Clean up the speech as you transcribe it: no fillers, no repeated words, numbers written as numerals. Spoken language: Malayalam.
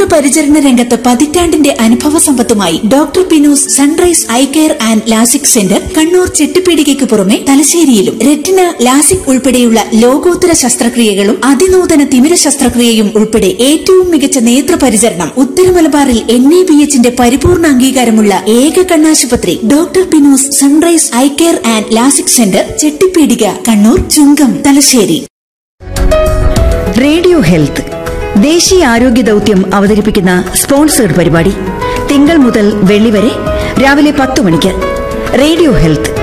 പരിചരണ രംഗത്ത് പതിറ്റാണ്ടിന്റെ അനുഭവ സമ്പത്തുമായി doctor പിനൂസ് sunrise eye care and LASIK centre Kannur ചെട്ടിപ്പീടികയ്ക്ക് പുറമെ തലശ്ശേരിയിലും റെറ്റിന, ലാസിക് ഉൾപ്പെടെയുള്ള ലോകോത്തര ശസ്ത്രക്രിയകളും അതിനൂതന തിമിര ശസ്ത്രക്രിയയും ഉൾപ്പെടെ ഏറ്റവും മികച്ച നേത്രപരിചരണം ഉത്തരമലബാറിൽ NABHന്റെ പരിപൂർണ അംഗീകാരമുള്ള ഏക കണ്ണാശുപത്രി doctor പിനൂസ് sunrise eye care and LASIK centre, Chettipeedika, Kannur, Chungam, Thalassery. Radio health ദേശീയ ആരോഗ്യ ദൌത്യം അവതരിപ്പിക്കുന്ന സ്പോൺസേഡ് പരിപാടി തിങ്കൾ മുതൽ വെള്ളി വരെ രാവിലെ 10 മണിക്ക്. Radio health.